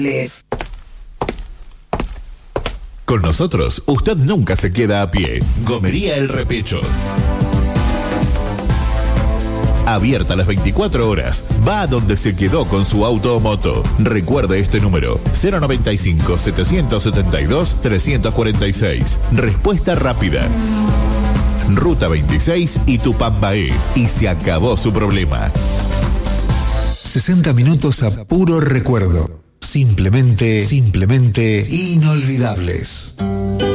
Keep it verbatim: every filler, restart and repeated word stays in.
Con nosotros, usted nunca se queda a pie. Gomería El Repecho. Abierta las veinticuatro horas. Va a donde se quedó con su auto o moto. Recuerde este número: cero noventa y cinco, setecientos setenta y dos, trescientos cuarenta y seis. Respuesta rápida. Ruta veintiséis y Tupambaé. Y se acabó su problema. sesenta minutos a puro recuerdo. Simplemente, simplemente inolvidables.